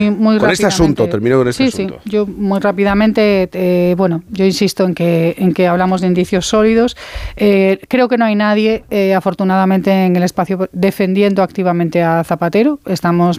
Muy con este asunto, termino con este asunto. Sí, yo muy rápidamente, yo insisto en que hablamos de indicios sólidos. Creo que no hay nadie, afortunadamente, en el espacio defendiendo activamente a Zapatero. Estamos